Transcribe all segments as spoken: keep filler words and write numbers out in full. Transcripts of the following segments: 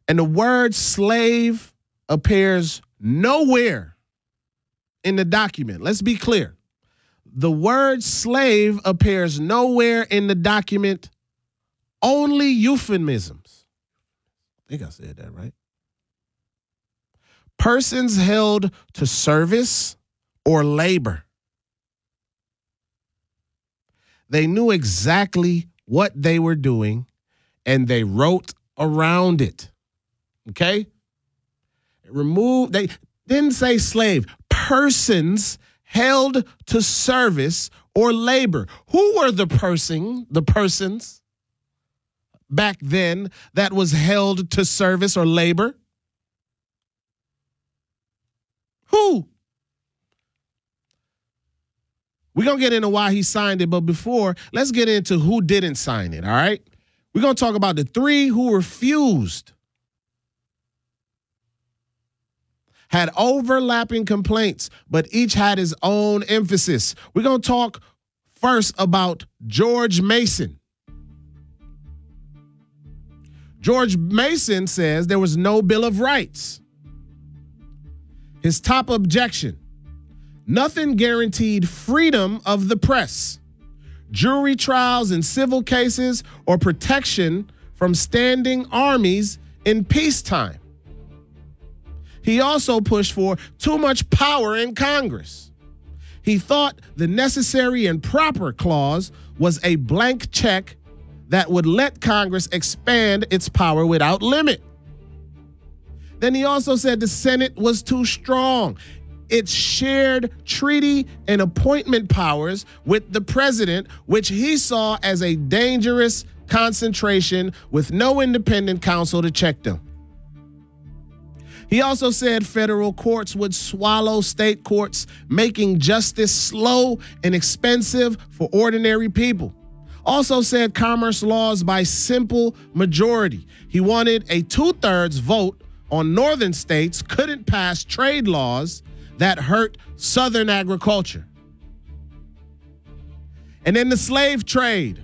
And the word slave appears nowhere in the document. Let's be clear. The word slave appears nowhere in the document, only euphemisms. I think I said that right. Persons held to service or labor. They knew exactly what they were doing, and they wrote around it. Okay? Remove, they didn't say slave. Persons held to service or labor. Who were the person, the persons back then that was held to service or labor? Who? We're going to get into why he signed it, but before, let's get into who didn't sign it, all right? We're going to talk about the three who refused. Had overlapping complaints, but each had his own emphasis. We're going to talk first about George Mason. George Mason says there was no Bill of Rights. His top objection: nothing guaranteed freedom of the press, jury trials in civil cases, or protection from standing armies in peacetime. He also pushed for too much power in Congress. He thought the necessary and proper clause was a blank check that would let Congress expand its power without limit. Then he also said the Senate was too strong. It shared treaty and appointment powers with the president, which he saw as a dangerous concentration with no independent counsel to check them. He also said federal courts would swallow state courts, making justice slow and expensive for ordinary people. Also said commerce laws by simple majority. He wanted a two-thirds vote on northern states couldn't pass trade laws that hurt southern agriculture. And then the slave trade.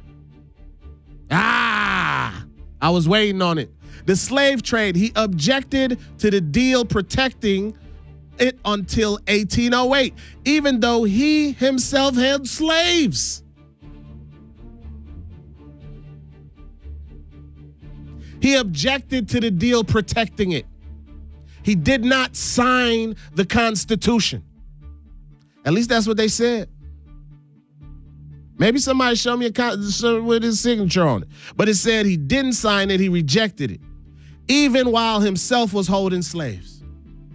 Ah, I was waiting on it. The slave trade, he objected to the deal protecting it until eighteen oh eight, even though he himself held slaves. He objected to the deal protecting it. He did not sign the Constitution. At least that's what they said. Maybe somebody show me a con- with his signature on it. But it said he didn't sign it, he rejected it, even while himself was holding slaves.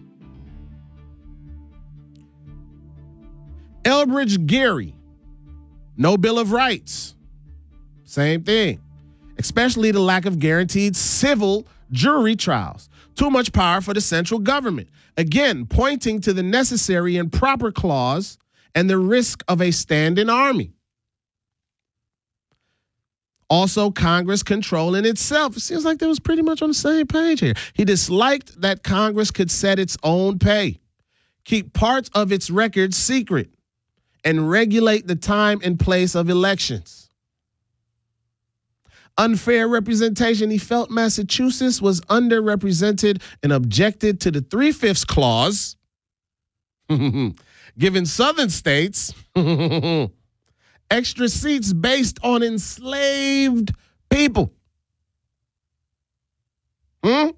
Elbridge Gerry, no Bill of Rights. Same thing. Especially the lack of guaranteed civil jury trials. Too much power for the central government. Again, pointing to the necessary and proper clause and the risk of a standing army. Also, Congress controlling itself. It seems like they was pretty much on the same page here. He disliked that Congress could set its own pay, keep parts of its records secret, and regulate the time and place of elections. Unfair representation. He felt Massachusetts was underrepresented and objected to the three-fifths clause, giving southern states extra seats based on enslaved people. Hmm?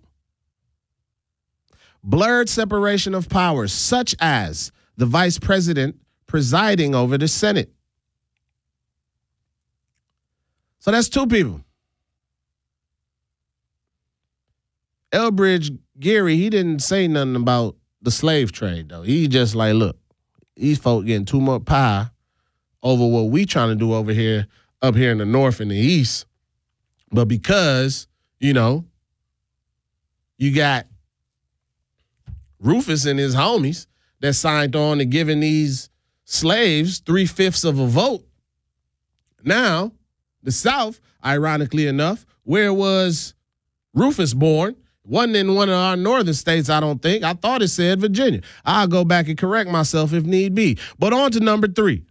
Blurred separation of powers, such as the vice president presiding over the Senate. So that's two people. Elbridge Gerry, he didn't say nothing about the slave trade, though. He just like, look, these folk getting too much pie over what we trying to do over here, up here in the north and the east. But because, you know, you got Rufus and his homies that signed on to giving these slaves three-fifths of a vote. Now, the South, ironically enough, where was Rufus born, wasn't in one of our northern states, I don't think. I thought it said Virginia. I'll go back and correct myself if need be. But on to number three.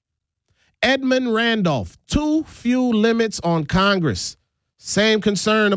Edmund Randolph, too few limits on Congress. Same concern